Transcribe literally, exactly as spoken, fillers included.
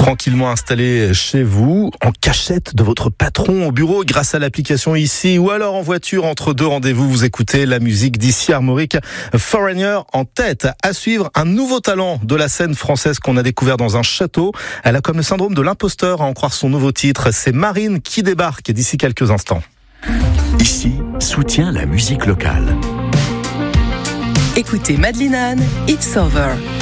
Tranquillement installé chez vous, en cachette de votre patron au bureau grâce à l'application ici, ou alors en voiture entre deux rendez-vous, vous écoutez la musique d'Issy Armorique, Foreigner en tête. À suivre, un nouveau talent de la scène française qu'on a découvert dans un château. Elle a comme le syndrome de l'imposteur à en croire son nouveau titre. C'est Marine qui débarque d'ici quelques instants. Ici, soutient la musique locale. Écoutez Madeline Anne, It's Over.